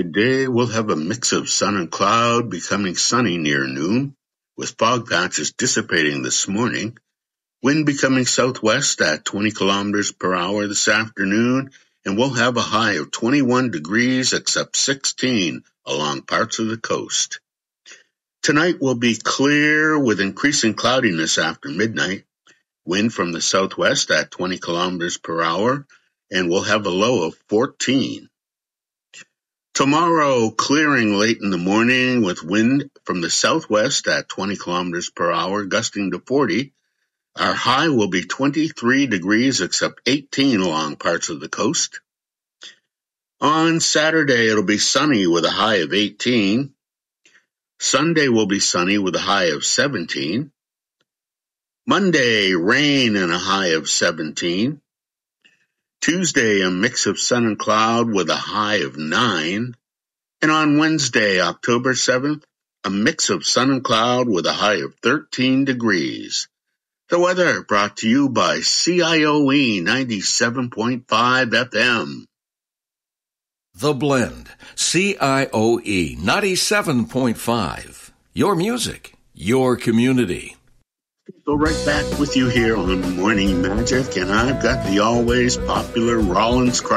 Today we'll have a mix of sun and cloud, becoming sunny near noon, with fog patches dissipating this morning. Wind becoming southwest at 20 kilometers per hour this afternoon, and we'll have a high of 21 degrees except 16 along parts of the coast. Tonight will be clear with increasing cloudiness after midnight. Wind from the southwest at 20 kilometers per hour, and we'll have a low of 14. Tomorrow, clearing late in the morning with wind from the southwest at 20 kilometers per hour, gusting to 40. Our high will be 23 degrees except 18 along parts of the coast. On Saturday, it'll be sunny with a high of 18. Sunday will be sunny with a high of 17. Monday, rain and a high of 17. Tuesday, a mix of sun and cloud with a high of 9. And on Wednesday, October 7th, a mix of sun and cloud with a high of 13 degrees. The weather brought to you by CIOE 97.5 FM. The Blend, CIOE 97.5. Your music, your community. Go right back with you here on Morning Magic, and I've got the always popular Rollins Crowd.